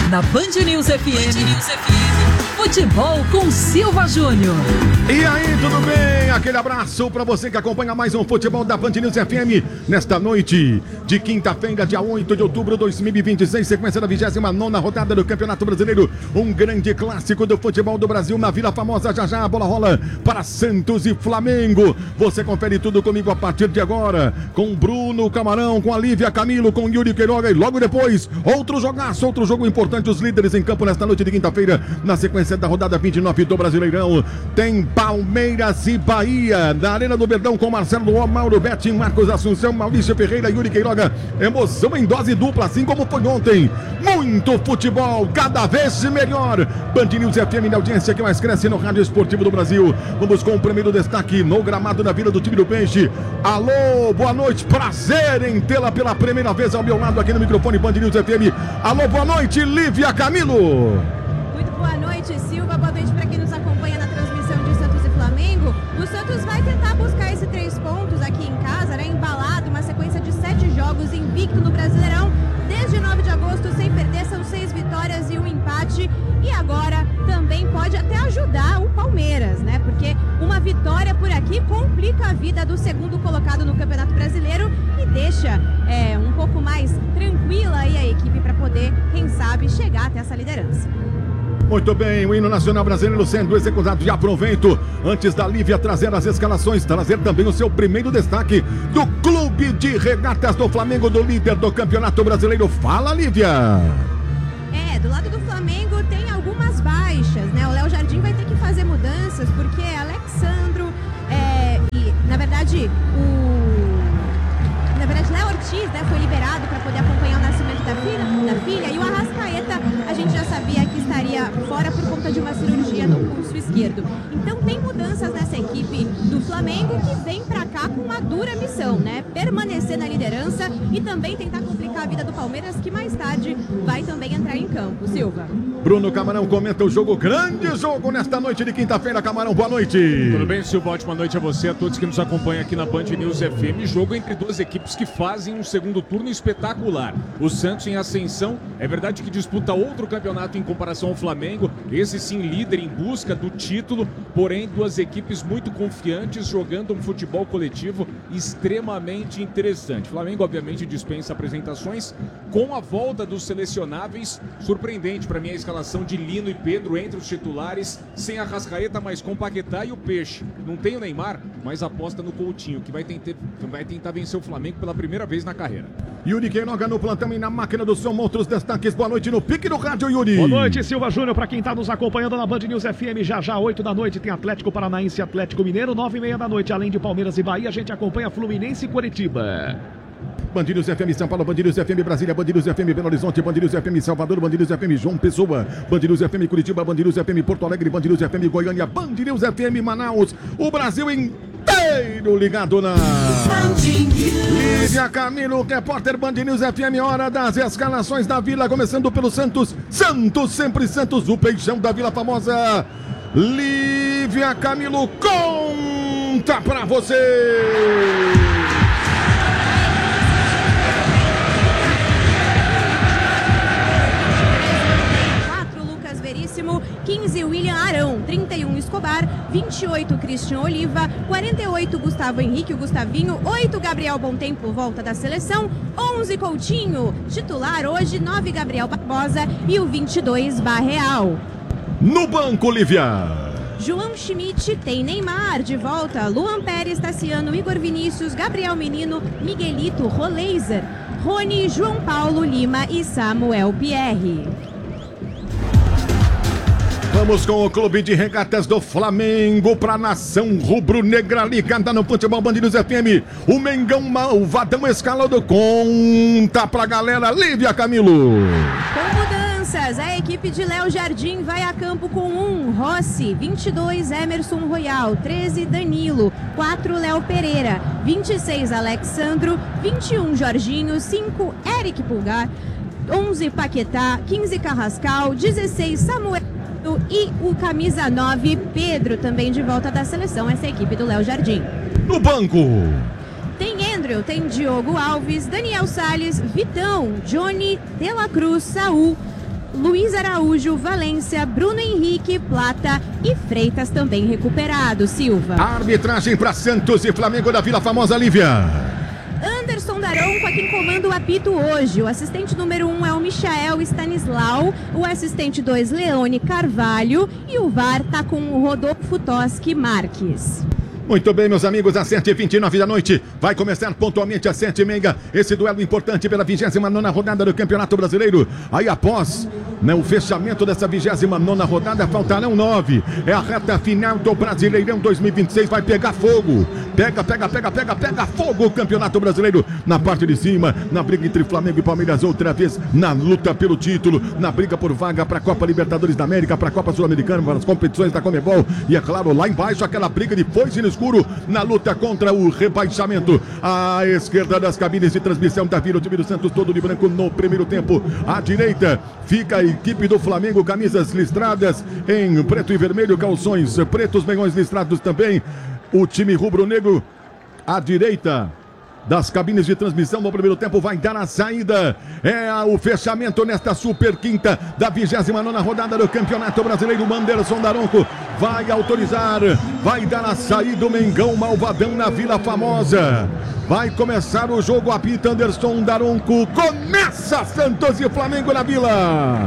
Na Band News FM. Futebol com Silva Júnior. E aí, tudo bem? Aquele abraço para você que acompanha mais um Futebol da Band News FM nesta noite de quinta-feira, dia 8 de outubro de 2026, sequência da 29ª rodada do Campeonato Brasileiro. Um grande clássico do futebol do Brasil na Vila Famosa. Já já a bola rola para Santos e Flamengo. Você confere tudo comigo a partir de agora, com Bruno Camarão, com a Lívia Camilo, com Yuri Queiroga e logo depois, outro jogaço, outro jogo importante. Os líderes em campo nesta noite de quinta-feira, na sequência da rodada 29 do Brasileirão. Tem Palmeiras e Bahia na Arena do Verdão com Marcelo Mauro Betti, Marcos Assunção, Maurício Ferreira, Yuri Queiroga. Emoção em dose dupla, assim como foi ontem. Muito futebol, cada vez melhor. Band News FM, na audiência que mais cresce no rádio esportivo do Brasil. Vamos com o primeiro destaque no gramado da Vila do time do Peixe. Alô, boa noite, prazer em tê-la pela primeira vez ao meu lado aqui no microfone Band News FM. Alô, boa noite, Lívia Camilo. Boa noite, Silva. Boa noite para quem nos acompanha na transmissão de Santos e Flamengo. O Santos vai tentar buscar esses 3 pontos aqui em casa, né? Embalado, uma sequência de 7 jogos invicto no Brasileirão. Desde 9 de agosto, sem perder, são 6 vitórias e 1 empate. E agora também pode até ajudar o Palmeiras, né? Porque uma vitória por aqui complica a vida do segundo colocado no Campeonato Brasileiro e deixa um pouco mais tranquila aí a equipe para poder, quem sabe, chegar até essa liderança. Muito bem, o hino nacional brasileiro sendo executado. Já aproveito, antes da Lívia trazer as escalações, trazer também o seu primeiro destaque do Clube de Regatas do Flamengo, do líder do Campeonato Brasileiro. Fala, Lívia! Do lado do Flamengo tem algumas baixas, né? O Léo Jardim vai ter que fazer mudanças, porque Alexandro e, na verdade, Léo Ortiz, né, foi liberado para poder acompanhar o nascimento da filha, e o Arrascaeta a gente já sabia que estaria fora por conta de uma cirurgia no pulso esquerdo. Então tem mudanças nessa equipe do Flamengo que vem para cá com uma dura missão, né? Permanecer na liderança e também tentar complicar a vida do Palmeiras, que mais tarde vai também entrar em campo. Silva. Bruno Camarão comenta o jogo, grande jogo nesta noite de quinta-feira. Camarão, boa noite. Tudo bem, Silva? Ótima noite a você, a todos que nos acompanham aqui na Band News FM. Jogo entre duas equipes que fazem um segundo turno espetacular. O Santos em ascensão, é verdade que disputa outro campeonato em comparação ao Flamengo, esse sim líder em busca do título, porém duas equipes muito confiantes, jogando um futebol coletivo extremamente interessante. O Flamengo obviamente dispensa apresentações, com a volta dos selecionáveis, surpreendente para mim a escalação de Lino e Pedro entre os titulares, sem a Arrascaeta, mas com Paquetá e o Peixe. Não tem o Neymar, mas aposta no Coutinho, que vai tentar vencer o Flamengo pela primeira vez na carreira. Yuri Queiroga no plantão e na máquina do som, outros destaques. Boa noite no pique do rádio, Yuri. Boa noite, Silva Júnior, para quem está nos acompanhando na Band News FM. Já 8 da noite tem Atlético Paranaense e Atlético Mineiro, 9h30 da noite, além de Palmeiras e Bahia, a gente acompanha Fluminense e Curitiba. Band News FM São Paulo, Band News FM Brasília, Band News FM Belo Horizonte, Band News FM Salvador, Band News FM João Pessoa, Band News FM Curitiba, Band News FM Porto Alegre, Band News FM Goiânia, Band News FM Manaus, o Brasil inteiro ligado na Lívia Camilo, repórter Band News FM, hora das escalações da Vila, começando pelo Santos, sempre Santos, o peixão da Vila Famosa. Lívia Camilo, conta pra você! 15 William Arão, 31 Escobar, 28 Christian Oliva, 48 Gustavo Henrique, o Gustavinho, 8 Gabriel Bontempo, volta da seleção, 11 Coutinho, titular hoje, 9 Gabriel Barbosa e o 22 Barreal. No banco, Lívia. João Schmidt tem Neymar de volta, Luan Pérez, Tassiano, Igor Vinícius, Gabriel Menino, Miguelito, Roleiser, Rony, João Paulo Lima e Samuel Pierre. Vamos com o Clube de Regatas do Flamengo para a nação rubro-negra ligada no futebol Band News FM. O Mengão malvadão escalado, conta pra galera, Lívia Camilo. Com mudanças, a equipe de Léo Jardim vai a campo com 1 Rossi, 22 Emerson Royal, 13 Danilo, 4 Léo Pereira, 26 Alexandro, 21 Jorginho, 5 Eric Pulgar, 11 Paquetá, 15 Carrascal, 16 Samuel e o camisa 9 Pedro, também de volta da seleção, essa equipe do Léo Jardim. No banco tem Andrew, tem Diogo Alves, Daniel Salles, Vitão, Johnny, De La Cruz, Saul, Luiz Araújo, Valência, Bruno Henrique, Plata e Freitas também recuperados, Silva. A arbitragem para Santos e Flamengo da Vila Famosa, Lívia. Anderson Daronco é quem comanda o apito hoje. O assistente número 1 é o Michael Stanislau, o assistente 2, Leone Carvalho, e o VAR tá com o Rodolfo Toschi Marques. Muito bem, meus amigos, às 7h29 da noite, vai começar pontualmente às 7h30, esse duelo importante pela 29ª rodada do Campeonato Brasileiro. Aí após o fechamento dessa 29ª rodada, faltarão 9. É a reta final do Brasileirão 2026, vai pegar fogo. Pega fogo o Campeonato Brasileiro na parte de cima, na briga entre Flamengo e Palmeiras outra vez, na luta pelo título, na briga por vaga para a Copa Libertadores da América, para a Copa Sul-Americana, para as competições da Conmebol. E é claro, lá embaixo, aquela briga de foice no escuro na luta contra o rebaixamento. À esquerda das cabines de transmissão da Vila, o time do Santos todo de branco no primeiro tempo. À direita fica a equipe do Flamengo, camisas listradas em preto e vermelho, calções pretos, meiões listrados também. O time rubro-negro à direita das cabines de transmissão no primeiro tempo vai dar a saída. É o fechamento nesta super quinta da 29ª rodada do Campeonato Brasileiro. Anderson Daronco vai autorizar, vai dar a saída o Mengão Malvadão na Vila Famosa. Vai começar o jogo, apita Anderson Daronco. Começa Santos e Flamengo na Vila.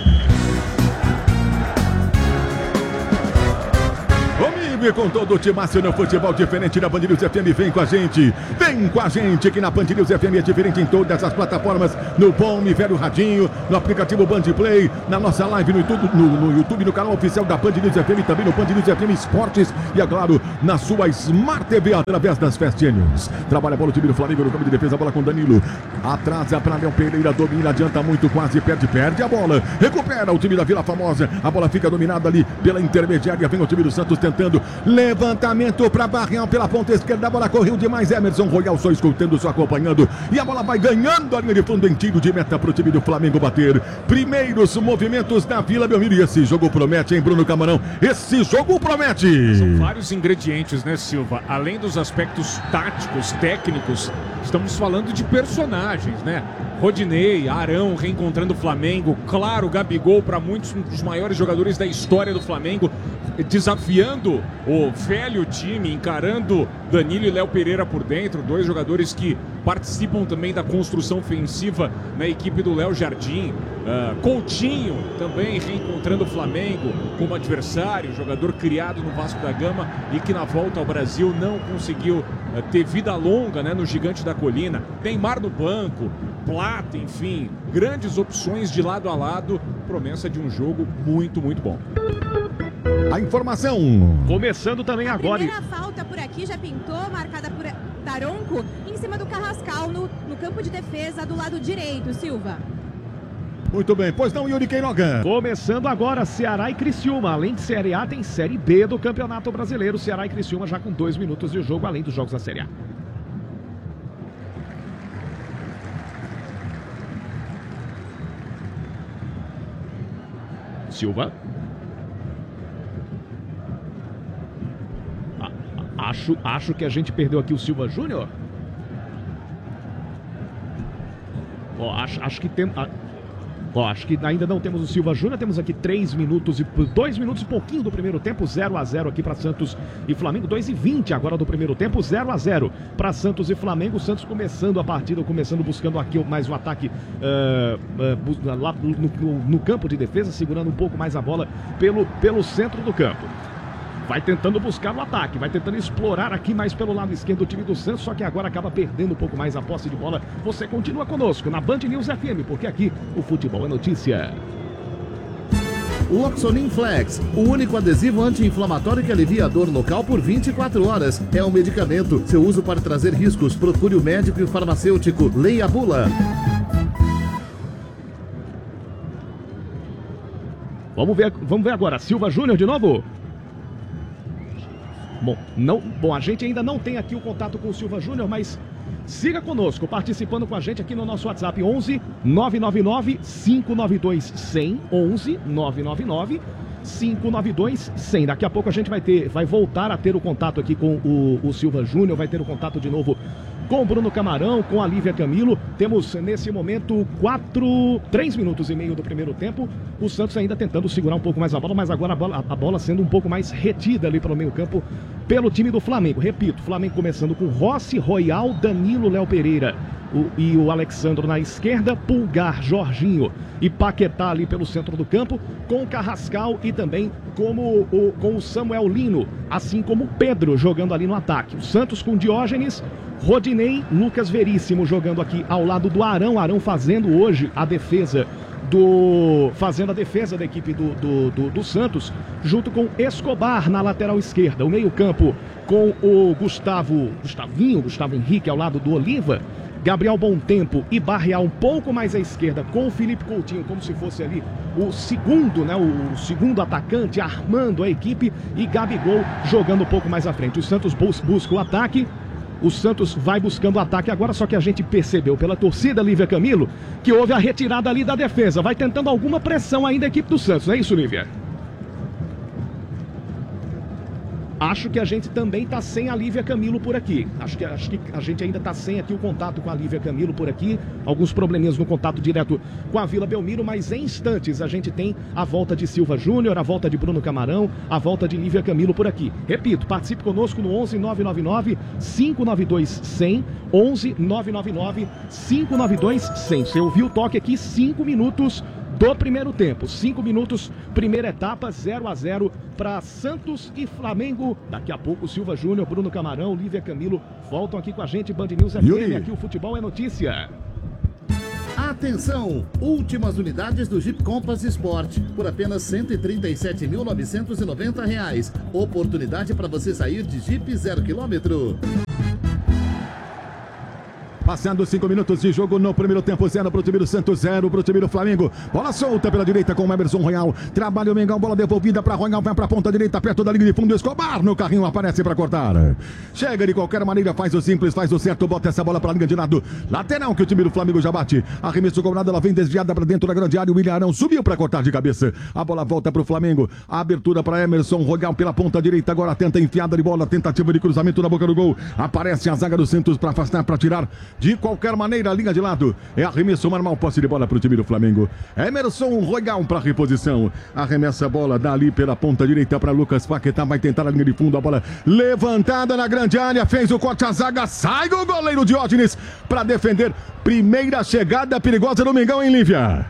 E com todo o timaço no futebol diferente da Band News FM, vem com a gente que na Band News FM é diferente em todas as plataformas, no bom e velho radinho, no aplicativo Band Play, na nossa live no YouTube, no canal oficial da Band News FM, também no Band News FM Esportes e, é claro, na sua Smart TV através das Fast News. Trabalha a bola, o time do Flamengo no campo de defesa, a bola com Danilo, atrasa para Léo Pereira, domina, adianta muito, quase perde a bola, recupera o time da Vila Famosa, a bola fica dominada ali pela intermediária, vem o time do Santos tentando levantamento para Barreal pela ponta esquerda, a bola correu demais, Emerson Royal só escutando, só acompanhando, e a bola vai ganhando a linha de fundo em tiro de meta para o time do Flamengo bater. Primeiros movimentos da Vila Belmiro, e esse jogo promete, hein, Bruno Camarão? Esse jogo promete! São vários ingredientes, né, Silva? Além dos aspectos táticos, técnicos, estamos falando de personagens, né? Rodinei, Arão reencontrando o Flamengo, claro, Gabigol, para muitos um dos maiores jogadores da história do Flamengo, desafiando o velho time, encarando Danilo e Léo Pereira por dentro, dois jogadores que participam também da construção ofensiva na equipe do Léo Jardim. Coutinho também reencontrando o Flamengo como adversário, jogador criado no Vasco da Gama e que na volta ao Brasil não conseguiu ter vida longa, né, no Gigante da Colina. Neymar no banco, Plata, enfim, grandes opções de lado a lado, promessa de um jogo muito, muito bom. A informação começando também agora. A primeira falta por aqui já pintou, marcada por Daronco, em cima do Carrascal, no campo de defesa do lado direito, Silva. Muito bem, pois não, Yuri Queiroga. Começando agora, Ceará e Criciúma. Além de Série A, tem Série B do Campeonato Brasileiro. Ceará e Criciúma já com 2 minutos de jogo, além dos jogos da Série A. Silva. Acho que a gente perdeu aqui o Silva Júnior. Acho que tem... acho que ainda não temos o Silva Júnior. Temos aqui 2 minutos e pouquinho do primeiro tempo. 0-0 aqui para Santos e Flamengo. 2:20 agora do primeiro tempo. 0-0 para Santos e Flamengo. Santos começando a partida, buscando aqui mais um ataque lá no campo de defesa, segurando um pouco mais a bola pelo centro do campo. Vai tentando buscar o ataque, vai tentando explorar aqui mais pelo lado esquerdo o time do Santos, só que agora acaba perdendo um pouco mais a posse de bola. Você continua conosco na Band News FM, porque aqui o futebol é notícia. Loxonin Flex, o único adesivo anti-inflamatório que alivia a dor local por 24 horas. É um medicamento. Seu uso para trazer riscos. Procure o médico e o farmacêutico. Leia a bula. Vamos ver agora. Silva Júnior de novo. Bom, a gente ainda não tem aqui o contato com o Silva Júnior, mas siga conosco, participando com a gente aqui no nosso WhatsApp 11 999 592 100, 11 999 592 100. Daqui a pouco a gente vai voltar a ter o contato aqui com o Silva Júnior, vai ter o contato de novo com o Bruno Camarão, com a Lívia Camilo. Temos nesse momento 3 minutos e meio do primeiro tempo. O Santos ainda tentando segurar um pouco mais a bola, mas agora a bola sendo um pouco mais retida ali pelo meio campo pelo time do Flamengo. Repito, Flamengo começando com Rossi, Royal, Danilo, Léo Pereira e o Alexandro na esquerda, Pulgar, Jorginho e Paquetá ali pelo centro do campo, com o Carrascal e também com o Samuel Lino, assim como o Pedro jogando ali no ataque. O Santos com Diógenes, Rodinei, Lucas Veríssimo jogando aqui ao lado do Arão. Arão fazendo hoje a defesa da equipe do Santos, junto com Escobar na lateral esquerda. O meio-campo com o Gustavo Henrique ao lado do Oliva, Gabriel Bontempo e Barreal um pouco mais à esquerda, com o Felipe Coutinho como se fosse ali o segundo atacante, armando a equipe, e Gabigol jogando um pouco mais à frente. O Santos busca o ataque. O Santos vai buscando o ataque agora, só que a gente percebeu pela torcida, Lívia Camilo, que houve a retirada ali da defesa. Vai tentando alguma pressão ainda a equipe do Santos, não é isso, Lívia? Acho que a gente também está sem a Lívia Camilo por aqui. Acho que a gente ainda está sem aqui o contato com a Lívia Camilo por aqui. Alguns probleminhas no contato direto com a Vila Belmiro, mas em instantes a gente tem a volta de Silva Júnior, a volta de Bruno Camarão, a volta de Lívia Camilo por aqui. Repito, participe conosco no 11 999 592 100, 11 999 592 100. Você ouviu o toque aqui, 5 minutos do primeiro tempo. 5 minutos, primeira etapa, 0-0 para Santos e Flamengo. Daqui a pouco, Silva Júnior, Bruno Camarão, Lívia Camilo voltam aqui com a gente. Band News FM, aqui o futebol é notícia. Atenção! Últimas unidades do Jeep Compass Sport por apenas R$ 137.990. Oportunidade para você sair de Jeep 0 km. Passando 5 minutos de jogo no primeiro tempo, 0 para o time do Santos, 0 para o time do Flamengo. Bola solta pela direita com o Emerson Royal. Trabalha o Mengão, bola devolvida para Royal, vai para a ponta direita, perto da linha de fundo. Escobar no carrinho, aparece para cortar. Chega de qualquer maneira, faz o simples, faz o certo, bota essa bola para a linha de lado. Lateral que o time do Flamengo já bate. Arremesso cobrado, ela vem desviada para dentro da grande área. O William Arão subiu para cortar de cabeça. A bola volta para o Flamengo. A abertura para Emerson Royal pela ponta direita. Agora tenta enfiada de bola, tentativa de cruzamento na boca do gol. Aparece a zaga do Santos para afastar, para tirar de qualquer maneira. A linha de lado é arremesso normal, posse de bola para o time do Flamengo. Emerson Royal para reposição, arremessa a bola dali pela ponta direita para Lucas Paquetá, vai tentar a linha de fundo, a bola levantada na grande área, fez o corte, a zaga, sai o goleiro Diógenes para defender. Primeira chegada perigosa do Mengão em Lívia.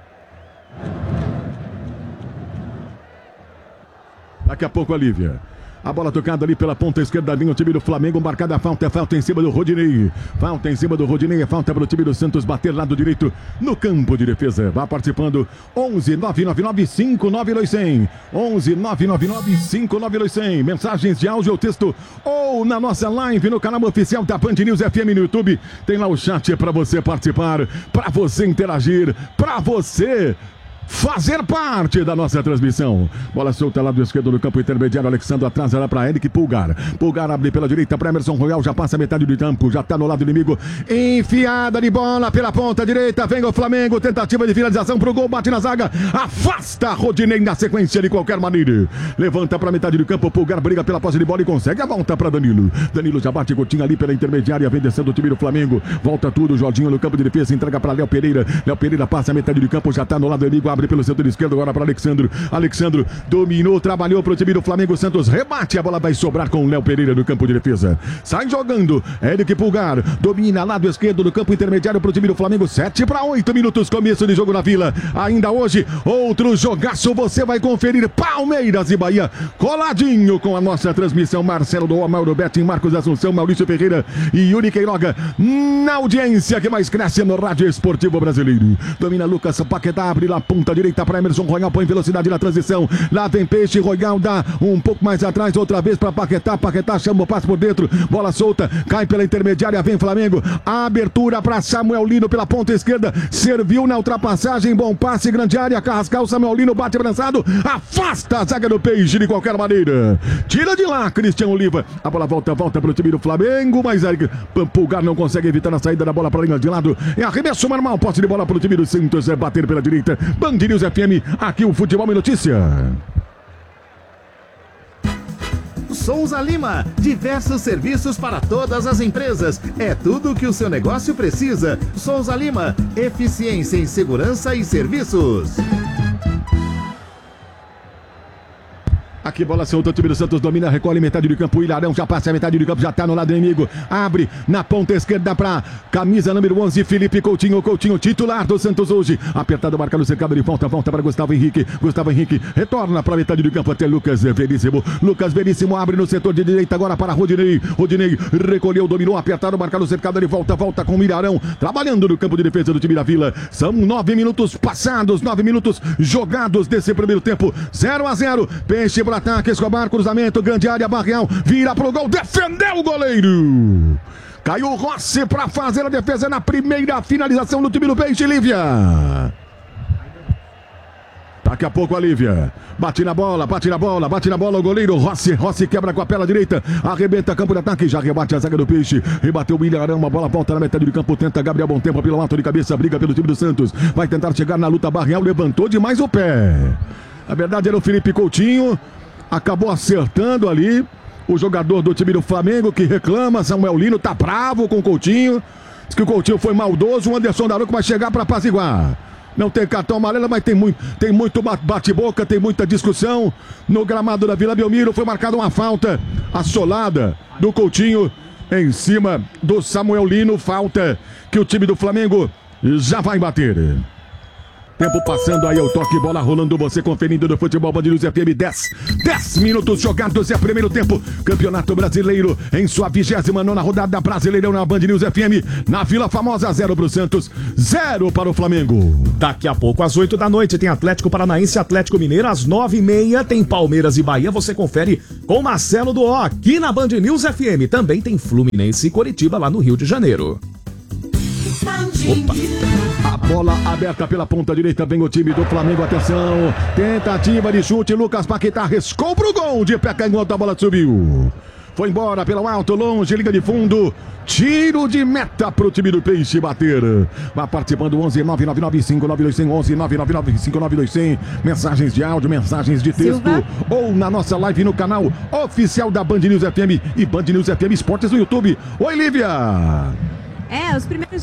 Daqui a pouco a Lívia. A bola tocada ali pela ponta esquerda, linha o time do Flamengo, marcada a falta, é falta em cima do Rodinei. Falta em cima do Rodinei, é falta para o time do Santos bater lado direito no campo de defesa. Vai participando, 11 999 592 100, 11 999 592 100. Mensagens de áudio ou texto ou na nossa live no canal oficial da Band News FM no YouTube. Tem lá o chat para você participar, para você interagir, para você fazer parte da nossa transmissão. Bola solta lá do esquerdo do campo intermediário, Alexandre atrás, era para Eric Pulgar. Pulgar abre pela direita para Emerson Royal, já passa metade do campo, já está no lado inimigo. Enfiada de bola pela ponta direita, vem o Flamengo, tentativa de finalização pro gol, bate na zaga, afasta Rodinei na sequência de qualquer maneira. Levanta para metade do campo, Pulgar briga pela posse de bola e consegue a volta para Danilo. Danilo já bate curtinho ali pela intermediária, vem descendo o time do Flamengo. Volta tudo, Jorginho no campo de defesa, entrega para Léo Pereira. Léo Pereira passa a metade do campo, já está no lado inimigo, abre pelo setor esquerdo agora para Alexandro. Alexandro dominou, trabalhou para o time do Flamengo. Santos rebate, a bola vai sobrar com o Léo Pereira no campo de defesa. Sai jogando, Eric Pulgar domina lado esquerdo do campo intermediário para o time do Flamengo. 7 para 8 minutos, começo de jogo na Vila. Ainda hoje, outro jogaço, você vai conferir Palmeiras e Bahia, coladinho com a nossa transmissão. Marcelo do Mauro Betting, Marcos Assunção, Maurício Ferreira e Yuri Queiroga na audiência que mais cresce no rádio esportivo brasileiro. Domina Lucas Paquetá, abre lá a ponta direita para Emerson Royal, põe velocidade na transição. Lá vem Peixe, Royal dá um pouco mais atrás, outra vez para Paquetá. Paquetá chama o passe por dentro, bola solta, cai pela intermediária, vem Flamengo. A abertura para Samuel Lino pela ponta esquerda, serviu na ultrapassagem, bom passe, grande área, Carrascal, Samuel Lino bate abraçado, afasta a zaga do Peixe de qualquer maneira. Tira de lá, Cristiano Oliva. A bola volta para o time do Flamengo, mas Pulgar não consegue evitar a saída da bola para a linha de lado. É arremesso normal, posse de bola para o time do Santos, é bater pela direita. Band News FM, aqui o Futebol é Notícia. Souza Lima, diversos serviços para todas as empresas. É tudo o que o seu negócio precisa. Souza Lima, eficiência em segurança e serviços. Aqui, bola solta, o time do Santos domina, recolhe metade do campo, o Ilharão já passa a metade do campo, já tá no lado inimigo, abre na ponta esquerda pra camisa número 11, Felipe Coutinho, titular do Santos hoje, apertado, marca no cercado, ele volta para Gustavo Henrique, retorna pra metade do campo até Lucas Veríssimo, abre no setor de direita agora para Rodinei, recolheu, dominou, apertado, marca no cercado, ele volta com o Ilharão, trabalhando no campo de defesa do time da Vila, são 9 minutos passados, 9 minutos jogados desse primeiro tempo, 0-0, Peixe pro ataque, Escobar, cruzamento, grande área, Barreal, vira pro gol, defendeu o goleiro. Caiu Rossi para fazer a defesa na primeira finalização do time do Peixe, Lívia. Daqui a pouco a Lívia bate na bola, o goleiro Rossi quebra com a perna direita, arrebenta campo de ataque, já rebate a zaga do Peixe, rebateu o Ilharão, a bola volta na metade do campo, tenta Gabriel Bom Tempo pelo alto de cabeça, briga pelo time do Santos, vai tentar chegar na luta, Barreal levantou demais o pé. Na verdade era o Felipe Coutinho, acabou acertando ali o jogador do time do Flamengo que reclama, Samuel Lino tá bravo com o Coutinho, diz que o Coutinho foi maldoso, o Anderson Daronco vai chegar para apaziguar. Não tem cartão amarelo, mas tem muito bate-boca, tem muita discussão no gramado da Vila Belmiro. Foi marcada uma falta assolada do Coutinho em cima do Samuel Lino, falta que o time do Flamengo já vai bater. Tempo passando, aí o toque, bola rolando, você conferindo do futebol Band News FM, 10 minutos jogados, é primeiro tempo, Campeonato Brasileiro, em sua 29ª rodada, Brasileirão na Band News FM, na Vila Famosa, 0 pro Santos, 0 para o Flamengo. Daqui a pouco, às 8 da noite, tem Atlético Paranaense, Atlético Mineiro, às 9h30, tem Palmeiras e Bahia, você confere com Marcelo do O, aqui na Band News FM, também tem Fluminense e Coritiba, lá no Rio de Janeiro. Opa. A bola aberta pela ponta direita, vem o time do Flamengo, atenção, tentativa de chute, Lucas Paquetá riscou pro gol, de pé canhoto, a bola subiu, foi embora pelo alto, longe, liga de fundo, tiro de meta pro time do Peixe bater. Vai participando 11 999 5921 11 999 5921, mensagens de áudio, mensagens de texto, Silva, ou na nossa live no canal oficial da Band News FM e Band News FM Esportes no YouTube. Oi, Lívia. Os primeiros